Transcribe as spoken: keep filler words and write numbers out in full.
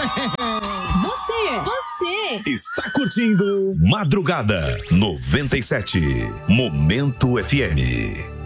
Você, você está curtindo Madrugada noventa e sete, Momento F M.